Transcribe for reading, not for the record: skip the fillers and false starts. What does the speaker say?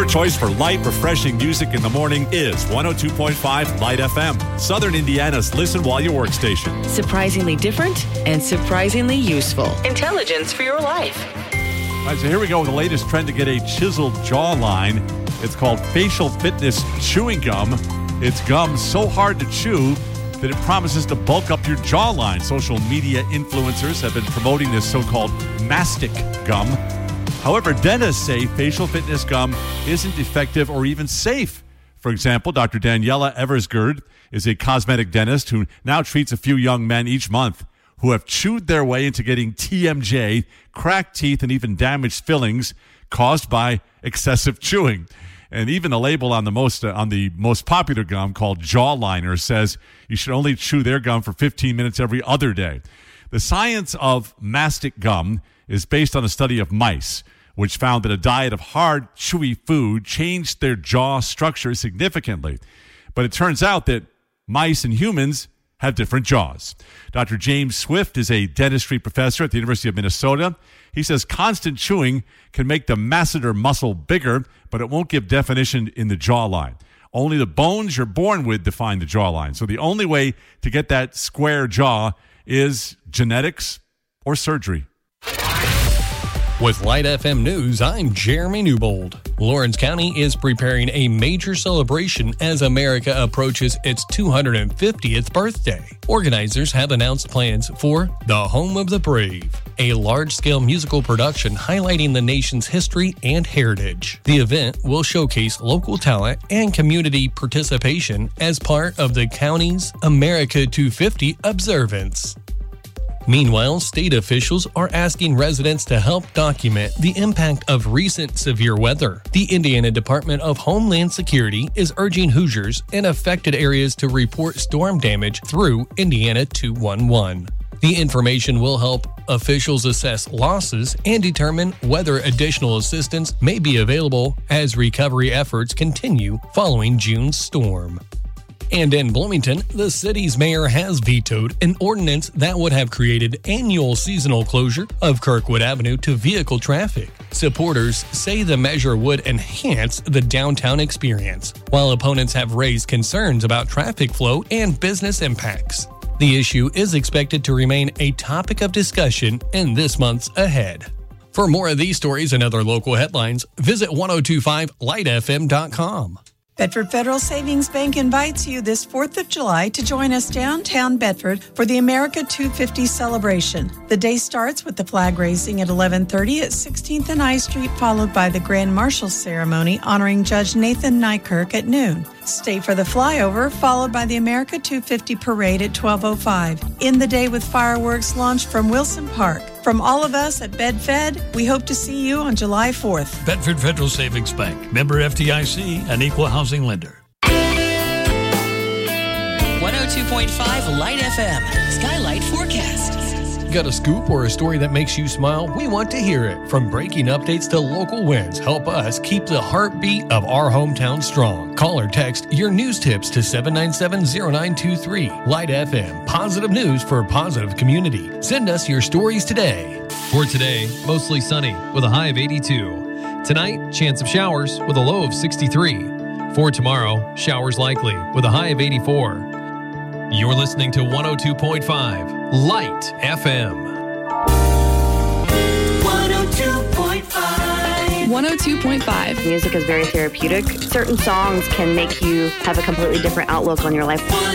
Your choice for light, refreshing music in the morning is 102.5 Light FM, Southern Indiana's listen while you work station. Surprisingly different and surprisingly useful. Intelligence for your life. All right, so here we go with the latest trend to get a chiseled jawline. It's called Facial Fitness Chewing Gum. It's gum so hard to chew that it promises to bulk up your jawline. Social media influencers have been promoting this so-called mastic gum. However, dentists say facial fitness gum isn't effective or even safe. For example, Dr. Daniela Eversgerd is a cosmetic dentist who now treats a few young men each month who have chewed their way into getting TMJ, cracked teeth, and even damaged fillings caused by excessive chewing. And even the label on the most popular gum called Jawliner says you should only chew their gum for 15 minutes every other day. The science of mastic gum is based on a study of mice, which found that a diet of hard, chewy food changed their jaw structure significantly. But it turns out that mice and humans have different jaws. Dr. James Swift is a dentistry professor at the University of Minnesota. He says constant chewing can make the masseter muscle bigger, but it won't give definition in the jawline. Only the bones you're born with define the jawline. So the only way to get that square jaw is genetics or surgery. With Light FM News, I'm Jeremy Newbold. Lawrence County is preparing a major celebration as America approaches its 250th birthday. Organizers have announced plans for The Home of the Brave, a large-scale musical production highlighting the nation's history and heritage. The event will showcase local talent and community participation as part of the county's America 250 observance. Meanwhile, state officials are asking residents to help document the impact of recent severe weather. The Indiana Department of Homeland Security is urging Hoosiers in affected areas to report storm damage through Indiana 211. The information will help officials assess losses and determine whether additional assistance may be available as recovery efforts continue following June's storm. And in Bloomington, the city's mayor has vetoed an ordinance that would have created annual seasonal closure of Kirkwood Avenue to vehicle traffic. Supporters say the measure would enhance the downtown experience, while opponents have raised concerns about traffic flow and business impacts. The issue is expected to remain a topic of discussion in this month's ahead. For more of these stories and other local headlines, visit 1025lightfm.com. Bedford Federal Savings Bank invites you this 4th of July to join us downtown Bedford for the America 250 celebration. The day starts with the flag raising at 11:30 at 16th and I Street, followed by the Grand Marshal ceremony honoring Judge Nathan Nykirk at noon. Stay for the flyover, followed by the America 250 parade at 12:05. End the day with fireworks launched from Wilson Park. From all of us at BedFed, we hope to see you on July 4th. Bedford Federal Savings Bank, member FDIC, and equal housing lender. 102.5 Light FM, Skylight Forecast. Got a scoop or a story that makes you smile? We want to hear it. From breaking updates to local wins, help us keep the heartbeat of our hometown strong. Call or text your news tips to 797-0923. Light FM, positive news for a positive community. Send us your stories today. For today, mostly sunny with a high of 82. Tonight, chance of showers with a low of 63. For tomorrow, showers likely with a high of 84. You're listening to 102.5 Light FM. 102.5. 102.5. Music is very therapeutic. Certain songs can make you have a completely different outlook on your life. 102.5